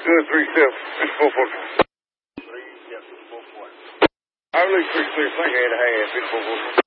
Good, 3-7. It's 440. I really 3-6, I think 8.5. It's 440.